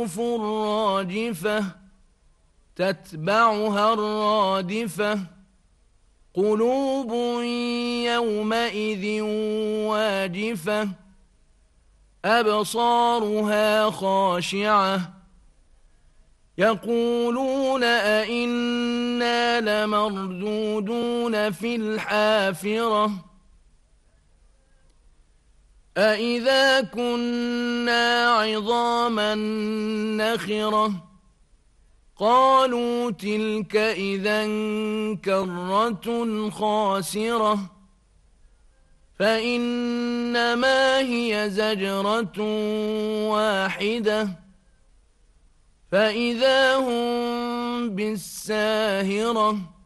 الراجفة تتبعها الرادفة قلوب يومئذ واجفة أبصارها خاشعة يقولون أئنا لمردودون في الحافرة أئذا كنا عظاما نخرة قالوا تلك إذا كرة خاسرة فإنما هي زجرة واحدة فإذا هم بالساهرة